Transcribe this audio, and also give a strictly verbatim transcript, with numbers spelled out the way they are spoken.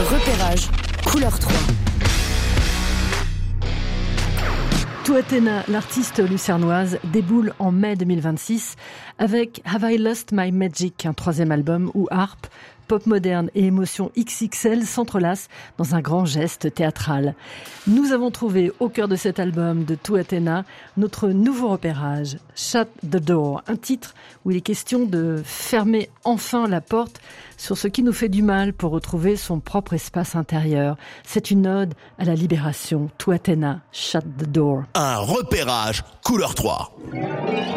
repérage couleur trois. Tout Athéna, l'artiste lucernoise, déboule en mai deux mille vingt-six avec Have I Lost My Magic, un troisième album où harpe, pop moderne et émotion X X L s'entrelacent dans un grand geste théâtral. Nous avons trouvé au cœur de cet album de Tout Athéna notre nouveau repérage, Shut the Door, un titre où il est question de fermer enfin la porte sur ce qui nous fait du mal pour retrouver son propre espace intérieur. C'est une ode à la libération. Tout Athéna, Shut the Door. Un repérage couleur trois.